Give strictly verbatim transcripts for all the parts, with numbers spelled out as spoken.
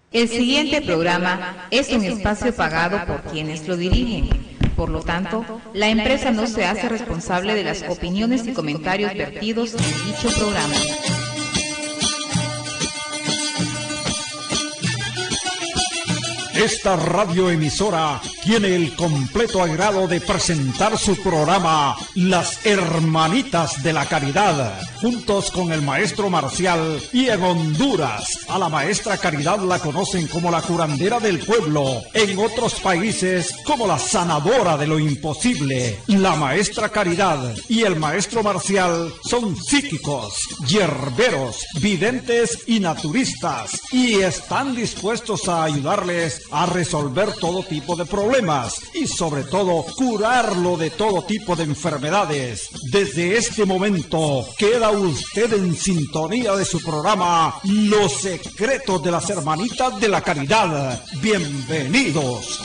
El siguiente programa es un espacio pagado por quienes lo dirigen. Por lo tanto, la empresa no se hace responsable de las opiniones y comentarios vertidos en dicho programa. Esta radioemisora tiene el completo agrado de presentar su programa Las Hermanitas de la Caridad, juntos con el maestro Marcial. Y en Honduras, a la maestra Caridad la conocen como la curandera del pueblo, en otros países como la sanadora de lo imposible. La maestra Caridad y el maestro Marcial son psíquicos, hierberos, videntes y naturistas, y están dispuestos a ayudarles a resolver todo tipo de problemas y sobre todo curarlo de todo tipo de enfermedades. Desde este momento queda usted en sintonía de su programa Los Secretos de las Hermanitas de la Caridad. Bienvenidos.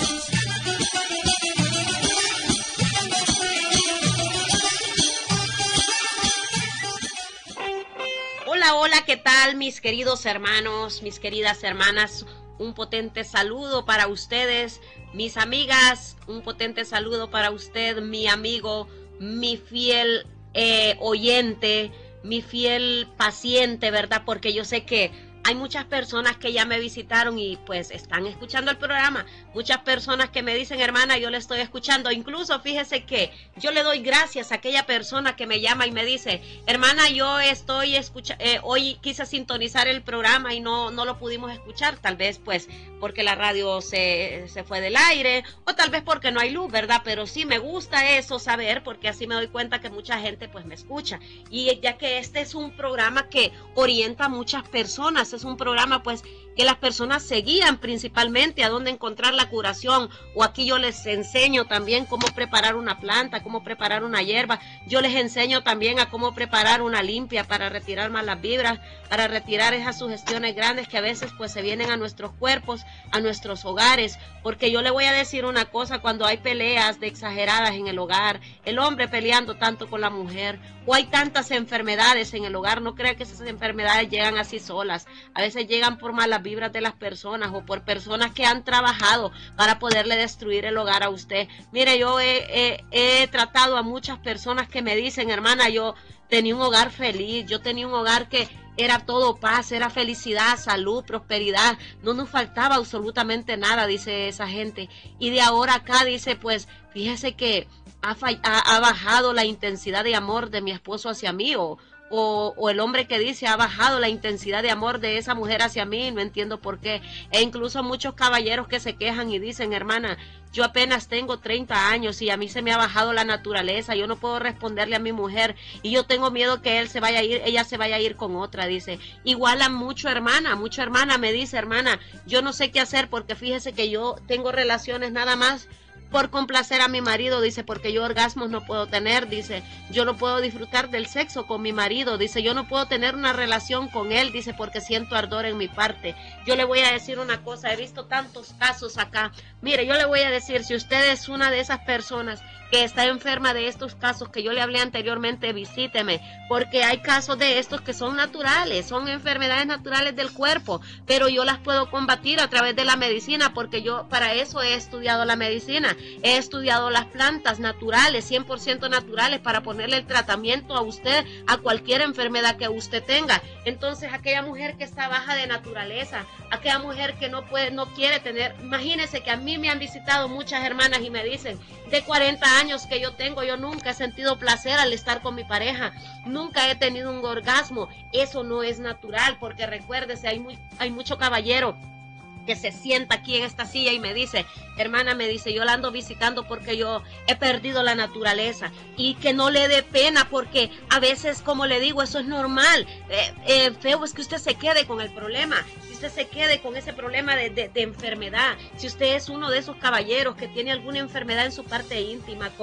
Hola, hola, ¿qué tal mis queridos hermanos, mis queridas hermanas? Un potente saludo para ustedes, mis amigas, un potente saludo para usted, mi amigo, mi fiel eh, oyente, mi fiel paciente, ¿verdad? Porque yo sé que hay muchas personas que ya me visitaron y pues están escuchando el programa. Muchas personas que me dicen, hermana, yo le estoy escuchando. Incluso fíjese que yo le doy gracias a aquella persona que me llama y me dice, hermana, yo estoy escuchando, eh, hoy quise sintonizar el programa y no, no lo pudimos escuchar. Tal vez pues porque la radio se, se fue del aire o tal vez porque no hay luz, ¿verdad? Pero sí me gusta eso saber, porque así me doy cuenta que mucha gente pues me escucha. Y ya que este es un programa que orienta a muchas personas, es un programa pues que las personas se guían principalmente a dónde encontrar la curación, o aquí yo les enseño también cómo preparar una planta, cómo preparar una hierba, yo les enseño también a cómo preparar una limpia para retirar malas vibras, para retirar esas sugestiones grandes que a veces pues se vienen a nuestros cuerpos, a nuestros hogares, porque yo le voy a decir una cosa, cuando hay peleas de exageradas en el hogar, el hombre peleando tanto con la mujer, o hay tantas enfermedades en el hogar, no crea que esas enfermedades llegan así solas, a veces llegan por malas vibras de las personas o por personas que han trabajado para poderle destruir el hogar a usted. Mire, yo he, he, he tratado a muchas personas que me dicen, hermana, yo tenía un hogar feliz, yo tenía un hogar que era todo paz, era felicidad, salud, prosperidad, no nos faltaba absolutamente nada, dice esa gente. Y de ahora acá dice, pues, fíjese que ha, ha, ha bajado la intensidad de amor de mi esposo hacia mí, o O, o el hombre que dice ha bajado la intensidad de amor de esa mujer hacia mí, no entiendo por qué. E incluso muchos caballeros que se quejan y dicen, hermana, yo apenas tengo treinta años y a mí se me ha bajado la naturaleza, yo no puedo responderle a mi mujer y yo tengo miedo que él se vaya a ir, ella se vaya a ir con otra, dice. Igual a mucho hermana, mucho hermana me dice, hermana, yo no sé qué hacer porque fíjese que yo tengo relaciones nada más por complacer a mi marido, dice, porque yo orgasmos no puedo tener, dice, yo no puedo disfrutar del sexo con mi marido, dice, yo no puedo tener una relación con él, dice, porque siento ardor en mi parte. Yo le voy a decir una cosa, he visto tantos casos acá, mire, yo le voy a decir, si usted es una de esas personas que está enferma de estos casos que yo le hablé anteriormente, visíteme, porque hay casos de estos que son naturales, son enfermedades naturales del cuerpo, pero yo las puedo combatir a través de la medicina, porque yo para eso he estudiado la medicina. He estudiado las plantas naturales, cien por ciento naturales, para ponerle el tratamiento a usted, a cualquier enfermedad que usted tenga. Entonces, aquella mujer que está baja de naturaleza, aquella mujer que no puede, no quiere tener, imagínense que a mí me han visitado muchas hermanas y me dicen, de cuarenta años que yo tengo, yo nunca he sentido placer al estar con mi pareja, nunca he tenido un orgasmo. Eso no es natural, porque recuérdese, hay, muy, hay mucho caballero que se sienta aquí en esta silla y me dice, hermana, me dice, yo la ando visitando porque yo he perdido la naturaleza, y que no le dé pena, porque a veces, como le digo, eso es normal. Eh, eh, feo es que usted se quede con el problema, si usted se quede con ese problema de, de, de enfermedad, si usted es uno de esos caballeros que tiene alguna enfermedad en su parte íntima, como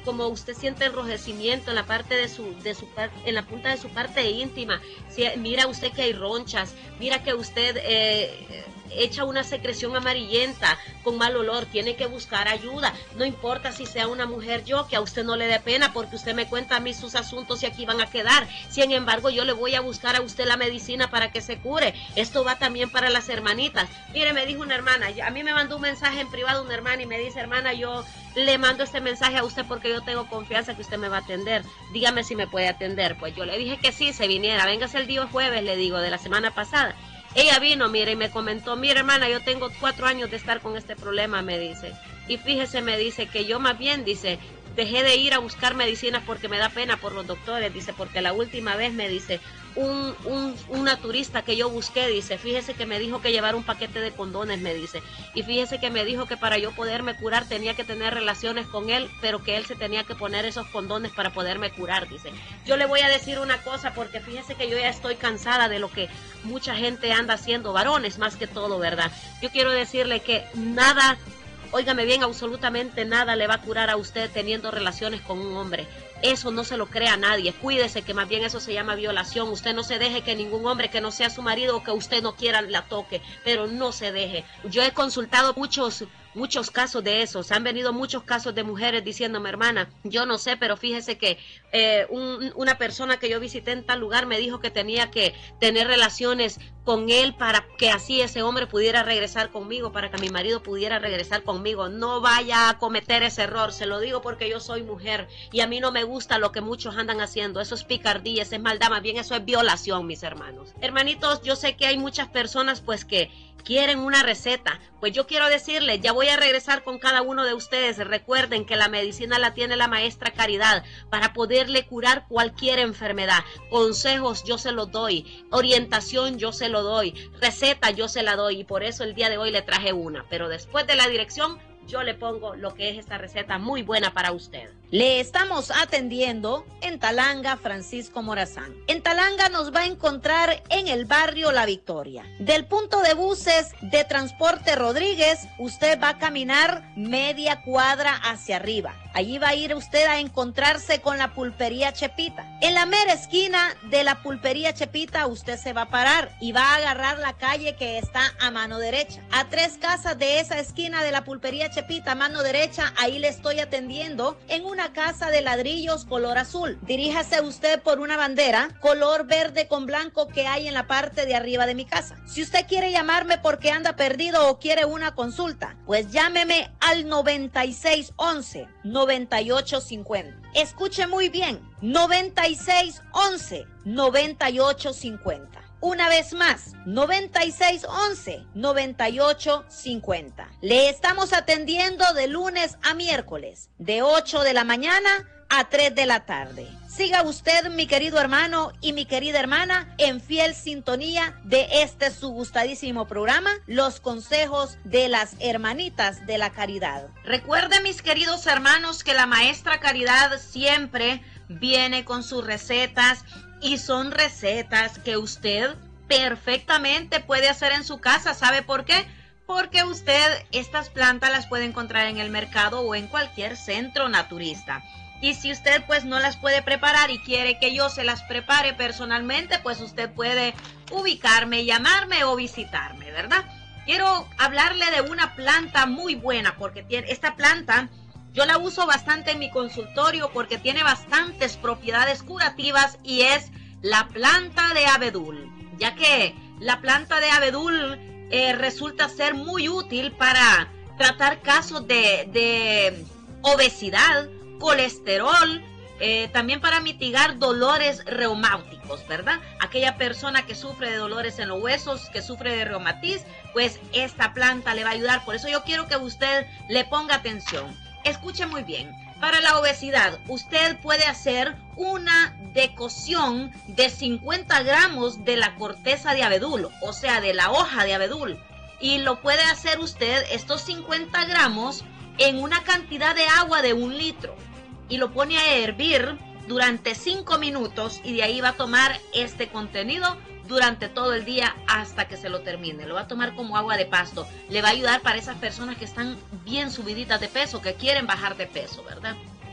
como usted siente enrojecimiento en la parte de su, de su en la punta de su parte íntima, si, mira usted que hay ronchas, mira que usted eh, echa una secreción amarillenta con mal olor, tiene que buscar ayuda. No importa si sea una mujer yo, que a usted no le dé pena, porque usted me cuenta a mí sus asuntos y aquí van a quedar. Sin embargo, yo le voy a buscar a usted la medicina para que se cure. Esto va también para las hermanitas. Mire, me dijo una hermana, a mí me mandó un mensaje en privado una hermana y me dice, hermana, yo le mando este mensaje a usted porque yo tengo confianza que usted me va a atender. Dígame si me puede atender. Pues yo le dije que sí, se viniera. Véngase el día jueves, le digo, de la semana pasada. Ella vino, mire, y me comentó, mire, hermana, yo tengo cuatro años de estar con este problema, me dice. Y fíjese, me dice que yo más bien, dice, dejé de ir a buscar medicinas porque me da pena por los doctores, dice, porque la última vez, me dice, un, un, una turista que yo busqué, dice, fíjese que me dijo que llevar un paquete de condones, me dice. Y fíjese que me dijo que para yo poderme curar tenía que tener relaciones con él, pero que él se tenía que poner esos condones para poderme curar, dice. Yo le voy a decir una cosa, porque fíjese que yo ya estoy cansada de lo que mucha gente anda haciendo, varones más que todo, ¿verdad? Yo quiero decirle que nada, óigame bien, absolutamente nada le va a curar a usted teniendo relaciones con un hombre. Eso no se lo crea a nadie. Cuídese, que más bien eso se llama violación. Usted no se deje que ningún hombre que no sea su marido o que usted no quiera la toque, pero no se deje. Yo he consultado muchos muchos casos de esos. Han venido muchos casos de mujeres diciéndome, hermana, yo no sé, pero fíjese que eh, un, una persona que yo visité en tal lugar me dijo que tenía que tener relaciones con él para que así ese hombre pudiera regresar conmigo, para que mi marido pudiera regresar conmigo. No vaya a cometer ese error, se lo digo porque yo soy mujer y a mí no me gusta lo que muchos andan haciendo. Eso es picardía, eso es maldad, más bien eso es violación, mis hermanos. Hermanitos, yo sé que hay muchas personas pues que quieren una receta. Pues yo quiero decirles, ya voy a regresar con cada uno de ustedes. Recuerden que la medicina la tiene la maestra Caridad para poderle curar cualquier enfermedad. Consejos yo se los doy, orientación yo se lo doy, receta yo se la doy, y por eso el día de hoy le traje una. Pero después de la dirección, yo le pongo lo que es esta receta muy buena para usted. Le estamos atendiendo en Talanga, Francisco Morazán. En Talanga nos va a encontrar en el barrio La Victoria. Del punto de buses de Transporte Rodríguez, usted va a caminar media cuadra hacia arriba. Allí va a ir usted a encontrarse con la pulpería Chepita. En la mera esquina de la pulpería Chepita, usted se va a parar y va a agarrar la calle que está a mano derecha. A tres casas de esa esquina de la pulpería Chepita, a mano derecha, ahí le estoy atendiendo en una casa de ladrillos color azul. Diríjase usted por una bandera color verde con blanco que hay en la parte de arriba de mi casa. Si usted quiere llamarme porque anda perdido o quiere una consulta, pues llámeme al noventa y seis once, noventa y ocho cincuenta. Escuche muy bien, noventa y seis once, noventa y ocho cincuenta. Una vez más, noventa y seis once, noventa y ocho cincuenta. Le estamos atendiendo de lunes a miércoles, de ocho de la mañana a tres de la tarde. Siga usted, mi querido hermano y mi querida hermana, en fiel sintonía de este su gustadísimo programa, Los Consejos de las Hermanitas de la Caridad. Recuerde, mis queridos hermanos, que la maestra Caridad siempre viene con sus recetas, y son recetas que usted perfectamente puede hacer en su casa. ¿Sabe por qué? Porque usted estas plantas las puede encontrar en el mercado o en cualquier centro naturista. Y si usted pues no las puede preparar y quiere que yo se las prepare personalmente, pues usted puede ubicarme, llamarme o visitarme, ¿verdad? Quiero hablarle de una planta muy buena, porque tiene esta planta yo la uso bastante en mi consultorio porque tiene bastantes propiedades curativas, y es la planta de abedul, ya que la planta de abedul eh, resulta ser muy útil para tratar casos de, de obesidad, colesterol, eh, también para mitigar dolores reumáticos, ¿verdad? Aquella persona que sufre de dolores en los huesos, que sufre de reumatismo, pues esta planta le va a ayudar. Por eso yo quiero que usted le ponga atención. Escuche muy bien, para la obesidad usted puede hacer una decocción de cincuenta gramos de la corteza de abedul, o sea, de la hoja de abedul, y lo puede hacer usted, estos cincuenta gramos, en una cantidad de agua de un litro, y lo pone a hervir durante cinco minutos, y de ahí va a tomar este contenido durante todo el día hasta que se lo termine. Lo va a tomar como agua de pasto. Le va a ayudar para esas personas que están bien subiditas de peso, que quieren bajar de peso, ¿verdad?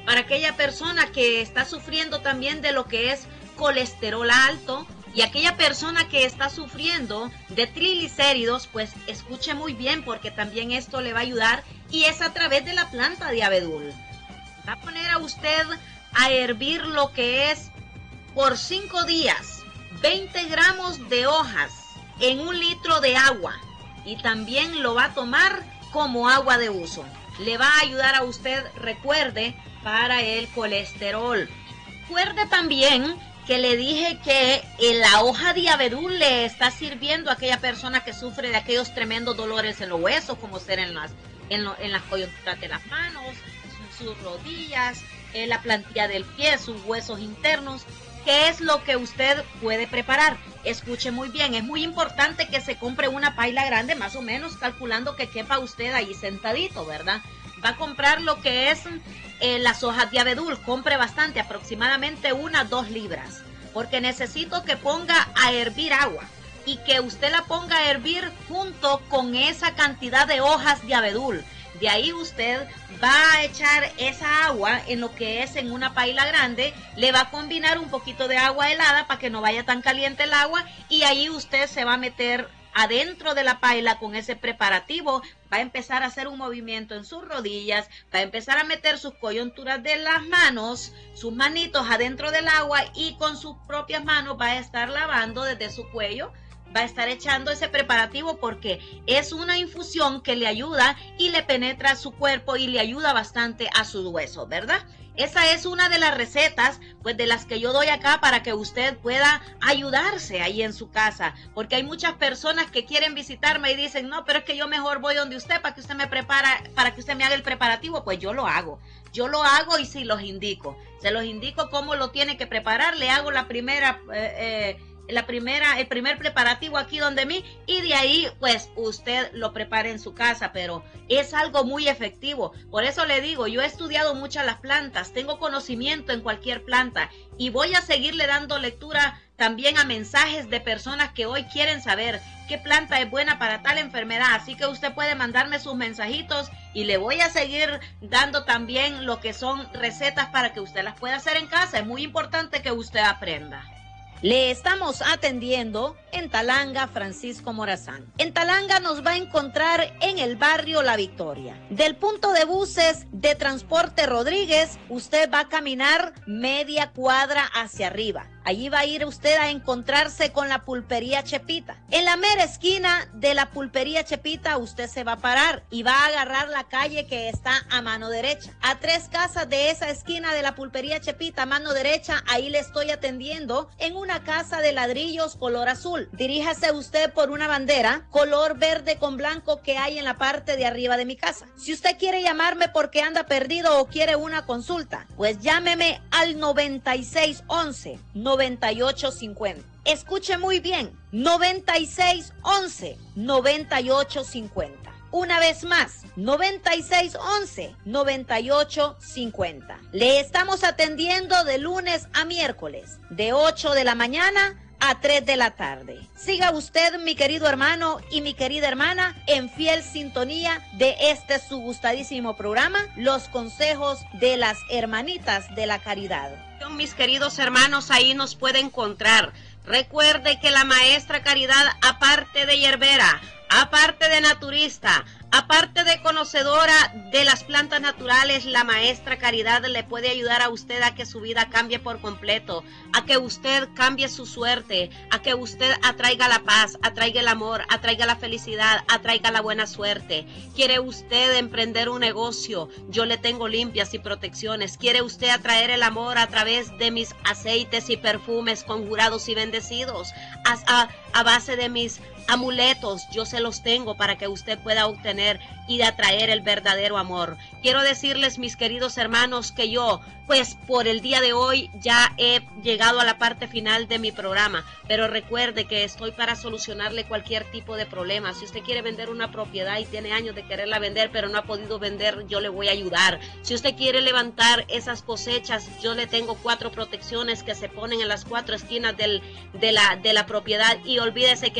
para aquella persona que está sufriendo también de lo que es colesterol alto, y aquella persona que está sufriendo de triglicéridos, pues escuche muy bien, porque también esto le va a ayudar, y es a través de la planta de abedul. Va a poner a usted a hervir lo que es por cinco días, veinte gramos de hojas en un litro de agua, y también lo va a tomar como agua de uso. Le va a ayudar a usted, recuerde, para el colesterol. Recuerde también que le dije que la hoja de abedul le está sirviendo a aquella persona que sufre de aquellos tremendos dolores en los huesos, como ser en las, en, lo, en las coyunturas de las manos, sus, sus rodillas, en la plantilla del pie, sus huesos internos. ¿Qué es lo que usted puede preparar? Escuche muy bien, es muy importante que se compre una paila grande, más o menos calculando que quepa usted ahí sentadito, ¿verdad? Va a comprar lo que es eh, las hojas de abedul, compre bastante, aproximadamente unas dos libras, porque necesito que ponga a hervir agua y que usted la ponga a hervir junto con esa cantidad de hojas de abedul. De ahí usted va a echar esa agua en lo que es en una paila grande, le va a combinar un poquito de agua helada para que no vaya tan caliente el agua, y ahí usted se va a meter adentro de la paila con ese preparativo, va a empezar a hacer un movimiento en sus rodillas, va a empezar a meter sus coyunturas de las manos, sus manitos adentro del agua, y con sus propias manos va a estar lavando desde su cuello, va a estar echando ese preparativo, porque es una infusión que le ayuda y le penetra a su cuerpo y le ayuda bastante a sus huesos, ¿verdad? Esa es una de las recetas, pues, de las que yo doy acá para que usted pueda ayudarse ahí en su casa, porque hay muchas personas que quieren visitarme y dicen, no, pero es que yo mejor voy donde usted para que usted me prepara, para que usted me haga el preparativo. Pues yo lo hago, yo lo hago y sí los indico, se los indico cómo lo tiene que preparar, le hago la primera... Eh, eh, la primera, el primer preparativo aquí donde mí, y de ahí pues usted lo prepara en su casa, pero es algo muy efectivo. Por eso le digo, yo he estudiado muchas las plantas, tengo conocimiento en cualquier planta, y voy a seguirle dando lectura también a mensajes de personas que hoy quieren saber qué planta es buena para tal enfermedad. Así que usted puede mandarme sus mensajitos y le voy a seguir dando también lo que son recetas para que usted las pueda hacer en casa. Es muy importante que usted aprenda. Le estamos atendiendo en Talanga, Francisco Morazán. En Talanga nos va a encontrar en el barrio La Victoria. Del punto de buses de Transporte Rodríguez, usted va a caminar media cuadra hacia arriba. Allí va a ir usted a encontrarse con la pulpería Chepita. En la mera esquina de la pulpería Chepita usted se va a parar y va a agarrar la calle que está a mano derecha. A tres casas de esa esquina de la pulpería Chepita a mano derecha, ahí le estoy atendiendo en una casa de ladrillos color azul. Diríjase usted por una bandera color verde con blanco que hay en la parte de arriba de mi casa. Si usted quiere llamarme porque anda perdido o quiere una consulta, pues llámeme al noventa y seis once, noventa y ocho cincuenta. Escuche muy bien, noventa y seis once, noventa y ocho cincuenta. Una vez más, noventa y seis once, noventa y ocho cincuenta. Le estamos atendiendo de lunes a miércoles, de ocho de la mañana a tres de la tarde. Siga usted, mi querido hermano y mi querida hermana, en fiel sintonía de este su gustadísimo programa, Los Consejos de las Hermanitas de la Caridad. Mis queridos hermanos, ahí nos puede encontrar. Recuerde que la maestra Caridad, aparte de hierbera, aparte de naturista, aparte de conocedora de las plantas naturales, la maestra Caridad le puede ayudar a usted a que su vida cambie por completo, a que usted cambie su suerte, a que usted atraiga la paz, atraiga el amor, atraiga la felicidad, atraiga la buena suerte. ¿Quiere usted emprender un negocio? Yo le tengo limpias y protecciones. ¿Quiere usted atraer el amor a través de mis aceites y perfumes conjurados y bendecidos? A, a, a base de mis amuletos, yo se los tengo para que usted pueda obtener y atraer el verdadero amor. Quiero decirles, mis queridos hermanos, que yo, pues por el día de hoy ya he llegado a la parte final de mi programa, pero recuerde que estoy para solucionarle cualquier tipo de problema. Si usted quiere vender una propiedad y tiene años de quererla vender, pero no ha podido vender, yo le voy a ayudar. Si usted quiere levantar esas cosechas, yo le tengo cuatro protecciones que se ponen en las cuatro esquinas del, de, la, de la propiedad, y olvídese que otra cosa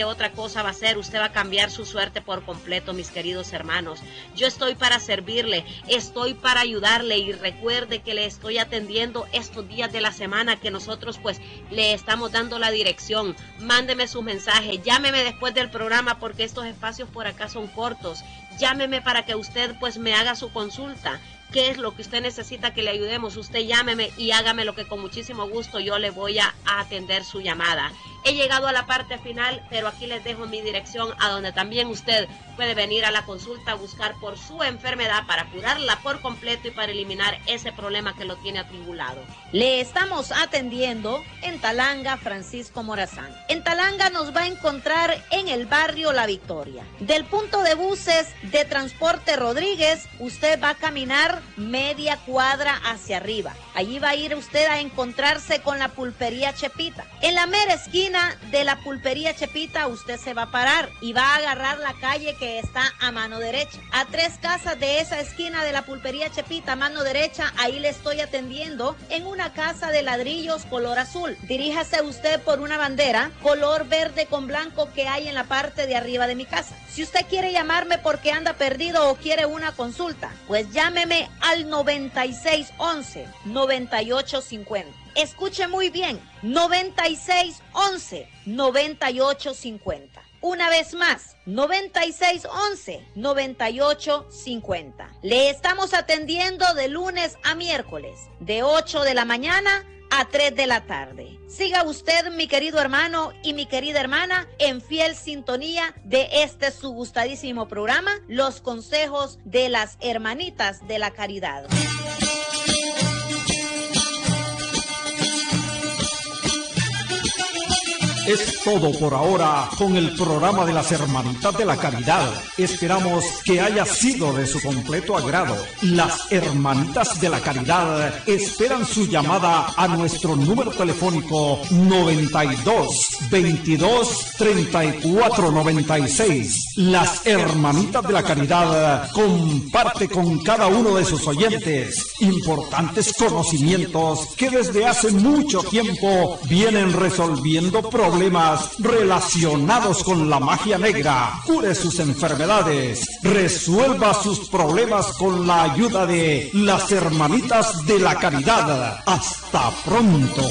cosa va a ser, usted va a cambiar su suerte por completo, mis queridos hermanos. Yo estoy para servirle, estoy para ayudarle y recuerde que le estoy atendiendo estos días de la semana que nosotros pues le estamos dando la dirección. Mándeme su mensaje, llámeme después del programa porque estos espacios por acá son cortos. Llámeme para que usted pues me haga su consulta. ¿Qué es lo que usted necesita que le ayudemos? Usted llámeme y hágame lo que con muchísimo gusto yo le voy a atender su llamada. He llegado a la parte final, pero aquí les dejo mi dirección a donde también usted puede venir a la consulta a buscar por su enfermedad para curarla por completo y para eliminar ese problema que lo tiene atribulado. Le estamos atendiendo en Talanga, Francisco Morazán. En Talanga nos va a encontrar en el barrio La Victoria. Del punto de buses de Transporte Rodríguez, usted va a caminar media cuadra hacia arriba. Allí va a ir usted a encontrarse con la pulpería Chepita. En la mera esquina de la pulpería Chepita usted se va a parar y va a agarrar la calle que está a mano derecha. A tres casas de esa esquina de la pulpería Chepita a mano derecha, ahí le estoy atendiendo en una casa de ladrillos color azul. Diríjase usted por una bandera color verde con blanco que hay en la parte de arriba de mi casa. Si usted quiere llamarme porque anda perdido o quiere una consulta, pues llámeme al noventa y seis once, noventa y ocho cincuenta. Escuche muy bien, noventa y seis once, noventa y ocho cincuenta. Una vez más, noventa y seis once, noventa y ocho cincuenta. Le estamos atendiendo de lunes a miércoles, de ocho de la mañana a tres de la tarde. Siga usted, mi querido hermano y mi querida hermana, en fiel sintonía de este su gustadísimo programa, Los Consejos de las Hermanitas de la Caridad. Es todo por ahora con el programa de las Hermanitas de la Caridad. Esperamos que haya sido de su completo agrado. Las Hermanitas de la Caridad esperan su llamada a nuestro número telefónico noventa y dos, veintidós, treinta y cuatro noventa y seis. Las Hermanitas de la Caridad comparte con cada uno de sus oyentes importantes conocimientos que desde hace mucho tiempo vienen resolviendo problemas problemas relacionados con la magia negra. Cure sus enfermedades, resuelva sus problemas con la ayuda de las Hermanitas de la Caridad. Hasta pronto.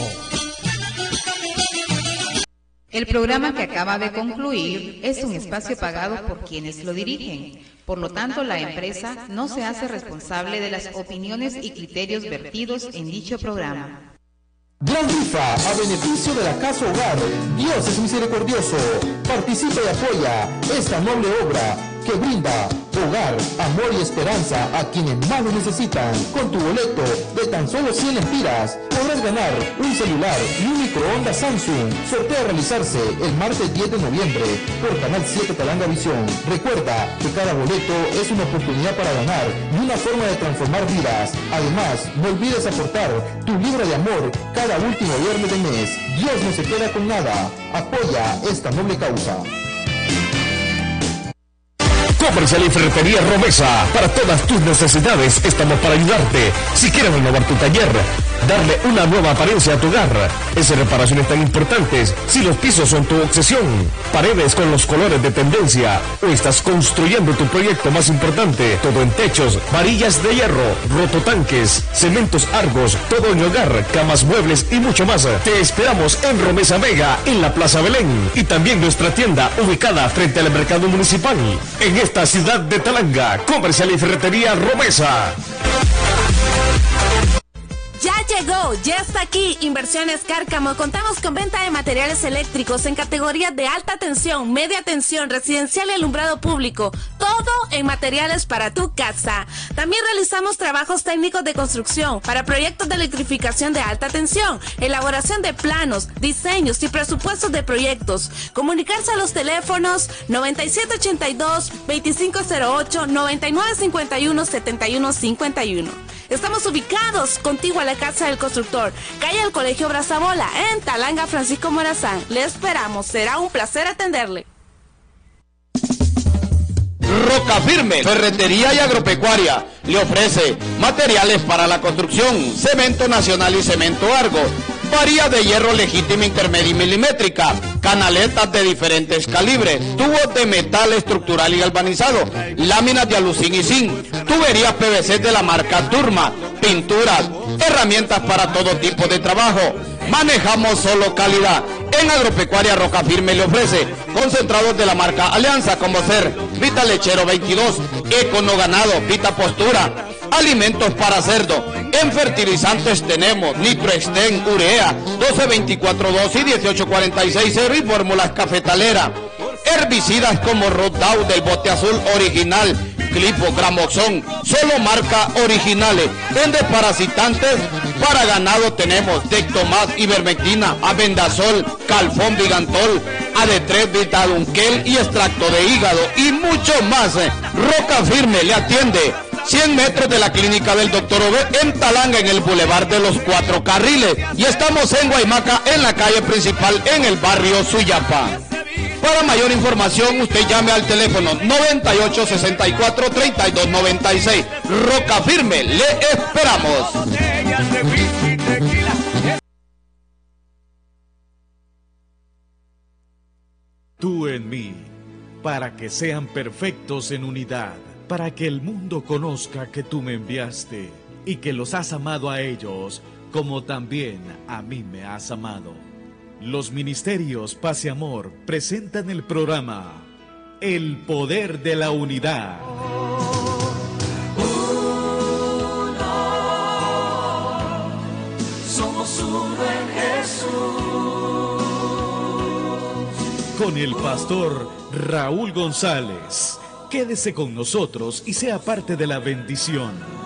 El programa que acaba de concluir es un espacio pagado por quienes lo dirigen. Por lo tanto, la empresa no se hace responsable de las opiniones y criterios vertidos en dicho programa. Gran rifa a beneficio de la Casa Hogar. Dios es misericordioso. Participa y apoya esta noble obra que brinda hogar, amor y esperanza a quienes más lo necesitan. Con tu boleto de tan solo cien lempiras podrás ganar un celular y un microondas Samsung. Sorteo a realizarse el martes diez de noviembre por Canal siete Talanga Visión. Recuerda que cada boleto es una oportunidad para ganar y una forma de transformar vidas. Además, no olvides aportar tu libro de amor cada último viernes del mes. Dios no se queda con nada. Apoya esta noble causa. Comercial y Ferretería Romesa. Para todas tus necesidades estamos para ayudarte. Si quieres renovar tu taller, darle una nueva apariencia a tu hogar, esas reparaciones tan importantes, si los pisos son tu obsesión, paredes con los colores de tendencia, o estás construyendo tu proyecto más importante, todo en techos, varillas de hierro, rototanques, cementos Argos, todo en hogar, camas, muebles y mucho más. Te esperamos en Romesa Mega, en la Plaza Belén, y también nuestra tienda ubicada frente al mercado municipal, en esta ciudad de Talanga. Comercial y Ferretería Romesa. Ya llegó, ya está aquí Inversiones Cárcamo. Contamos con venta de materiales eléctricos en categorías de alta tensión, media tensión, residencial y alumbrado público. Todo en materiales para tu casa. También realizamos trabajos técnicos de construcción para proyectos de electrificación de alta tensión, elaboración de planos, diseños y presupuestos de proyectos. Comunicarse a los teléfonos noventa y siete ochenta y dos, veinticinco cero ocho, noventa y nueve cincuenta y uno, setenta y uno cincuenta y uno. Estamos ubicados contigo a la Casa del Constructor, calle del Colegio Brazabola, en Talanga, Francisco Morazán. Le esperamos, será un placer atenderle. Roca Firme, Ferretería y Agropecuaria, le ofrece materiales para la construcción, cemento nacional y cemento Argos, varía de hierro legítima, intermedia y milimétrica, canaletas de diferentes calibres, tubos de metal estructural y galvanizado, láminas de alucín y zinc, tuberías P V C de la marca Turma, pinturas, herramientas para todo tipo de trabajo. Manejamos solo calidad. En Agropecuaria Roca Firme le ofrece concentrados de la marca Alianza, como ser Vita Lechero veintidós, Econo Ganado, Vita Postura, alimentos para cerdo. En fertilizantes tenemos Nitroexten, Urea, doce veinticuatro dos y dieciocho cuarenta y seis cero y fórmulas cafetalera. Herbicidas como Rodout del bote azul original, Clipo, Gramoxón, solo marca originales. En desparasitantes para ganado tenemos Dectomas, Ivermectina, Abendazol, Calfón, Vigantol, A D tres, Vitadunquel y extracto de hígado y mucho más. Roca Firme le atiende cien metros de la clínica del doctor Ove en Talanga, en el Boulevard de los Cuatro Carriles, y estamos en Guaymaca, en la calle principal, en el barrio Suyapa. Para mayor información, usted llame al teléfono noventa y ocho sesenta y cuatro treinta y dos noventa y seis. Roca Firme, le esperamos. Tú en mí, para que sean perfectos en unidad, para que el mundo conozca que tú me enviaste y que los has amado a ellos como también a mí me has amado. Los Ministerios Paz y Amor presentan el programa El Poder de la Unidad. Uno, somos uno en Jesús. Con el pastor Raúl González. Quédese con nosotros y sea parte de la bendición.